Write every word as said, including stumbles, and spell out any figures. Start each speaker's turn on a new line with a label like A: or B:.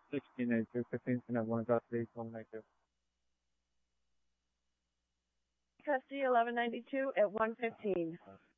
A: sixteen eighty-two, fifteen at one dot three, one ninety-two.
B: Custody eleven ninety-two at one fifteen.